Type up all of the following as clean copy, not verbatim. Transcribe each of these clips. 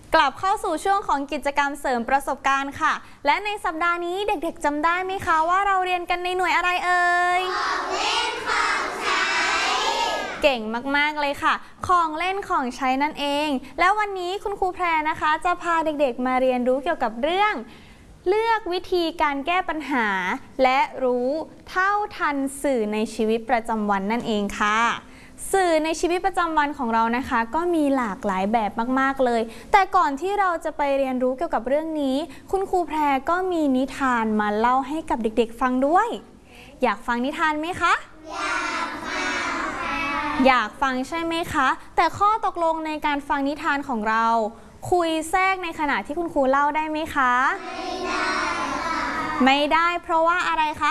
กลับเข้าสู่ช่วงของกิจกรรมเสริมประสบการณ์ค่ะและในสัปดาห์นี้เด็กๆจำได้ไหมคะว่าเราเรียนกันในหน่วยอะไรเอ่ยของเล่นของใช้เก่งมากๆเลยค่ะของเล่นของใช้นั่นเองแล้ววันนี้คุณครูแพรนะคะจะพาเด็กๆมาเรียนรู้เกี่ยวกับเรื่องเลือกวิธีการแก้ปัญหาและรู้เท่าทันสื่อในชีวิตประจำวันนั่นเองค่ะสื่อในชีวิตประจำวันของเรานะคะก็มีหลากหลายแบบมากๆเลยแต่ก่อนที่เราจะไปเรียนรู้เกี่ยวกับเรื่องนี้คุณครูแพรก็มีนิทานมาเล่าให้กับเด็กๆฟังด้วยอยากฟังนิทานไหมคะอยากฟังใช่ไหมคะแต่ข้อตกลงในการฟังนิทานของเราคุยแทรกในขณะที่คุณครูเล่าได้ไหมคะไม่ได้เพราะว่าอะไรคะ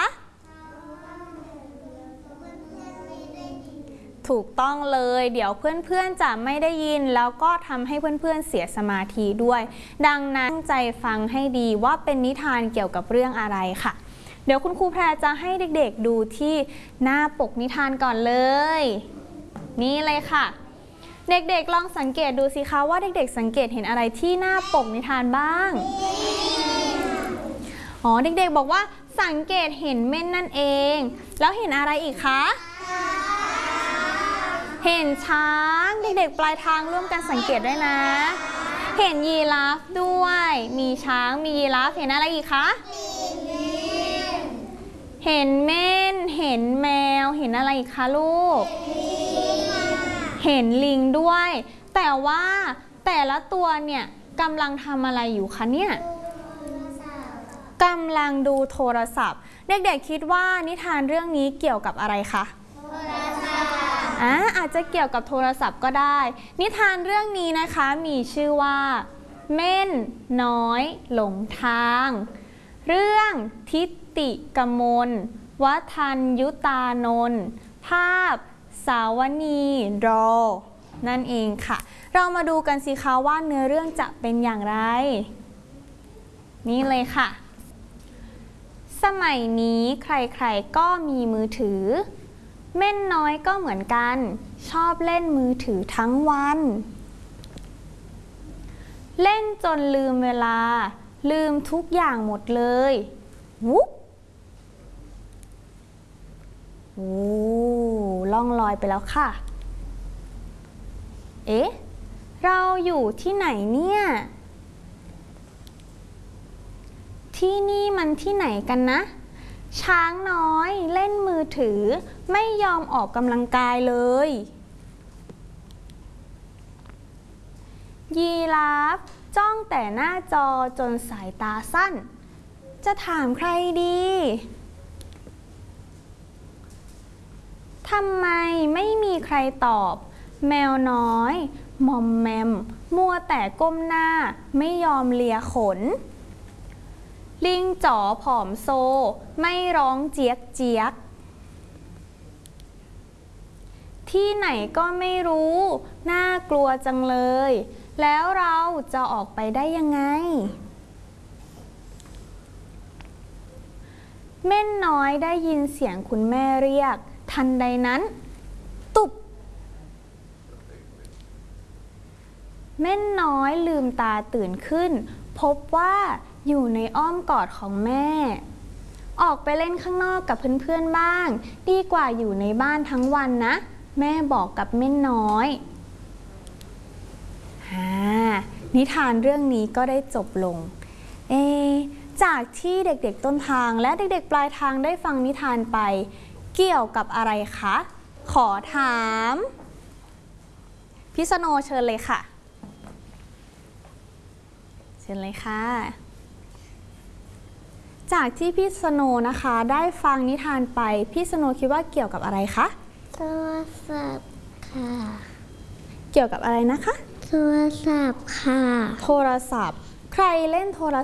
ถูกต้องเลยเดี๋ยวเพื่อนๆจะไม่ได้ยินแล้วก็ทำให้เพื่อนๆเสียสมาธิด้วยดังนั้นตั้งใจฟังให้ดีว่าเป็นนิทานเกี่ยวกับเรื่องอะไรค่ะเดี๋ยวคุณครูแพรจะให้เด็กๆดูที่หน้าปกนิทานก่อนเลยนี่เลยค่ะเด็กๆลองสังเกตดูสิคะว่าเด็กๆสังเกตเห็นอะไรที่หน้าปกนิทานบ้างอ๋อเด็กๆบอกว่าสังเกตเห็นเม่นนั่นเองแล้วเห็นอะไรอีกคะเห็นช้างเด็กๆปลายทางร่วมกันสังเกตด้วยนะเห็นยีราฟด้วยมีช้างมียีราฟเห็นอะไรอีกคะเห็นเม่นเห็นแมวเห็นอะไรอีกคะลูกเห็นลิงด้วยแต่ว่าแต่ละตัวเนี่ยกำลังทำอะไรอยู่คะเนี่ยกำลังดูโทรศัพท์เด็กๆคิดว่านิทานเรื่องนี้เกี่ยวกับอะไรคะอาจจะเกี่ยวกับโทรศัพท์ก็ได้นิทานเรื่องนี้นะคะมีชื่อว่าเม่นน้อยหลงทางเรื่องทิติกมลวัฒนยุตานนท์ภาพสาวนีรอนั่นเองค่ะเรามาดูกันสิคะว่าเนื้อเรื่องจะเป็นอย่างไรนี่เลยค่ะสมัยนี้ใครๆก็มีมือถือเม่นน้อยก็เหมือนกันชอบเล่นมือถือทั้งวันเล่นจนลืมเวลาลืมทุกอย่างหมดเลยวุ๊บโอ้ล่องลอยไปแล้วค่ะเอ๊ะเราอยู่ที่ไหนเนี่ยที่นี่มันที่ไหนกันนะช้างน้อยเล่นมือถือไม่ยอมออกกำลังกายเลยยีราฟจ้องแต่หน้าจอจนสายตาสั้นจะถามใครดีทำไมไม่มีใครตอบแมวน้อยมอมแมมมัวแต่ก้มหน้าไม่ยอมเลียขนลิงจ๋อผอมโซไม่ร้องเจี๊ยกเจี๊ยกที่ไหนก็ไม่รู้น่ากลัวจังเลยแล้วเราจะออกไปได้ยังไงเม่นน้อยได้ยินเสียงคุณแม่เรียกทันใดนั้นตุบเม่นน้อยลืมตาตื่นขึ้นพบว่าอยู่ในอ้อมกอดของแม่ออกไปเล่นข้างนอกกับเพื่อนๆบ้างดีกว่าอยู่ในบ้านทั้งวันนะแม่บอกกับเม่นน้อยนิทานเรื่องนี้ก็ได้จบลงจากที่เด็กๆต้นทางและเด็กๆปลายทางได้ฟังนิทานไปเกี่ยวกับอะไรคะขอถามพี่สโนเชิญเลยค่ะเชิญเลยค่ะจากที่พี่สโนนะคะได้ฟังนิทานไปพี่สโนคิดว่าเกี่ยวกับอะไรคะโทรศัพท์ค่ะเกี่ยวกับอะไรนะคะโทรศัพท์ค่ะโทรศัพท์ใครเล่นโทร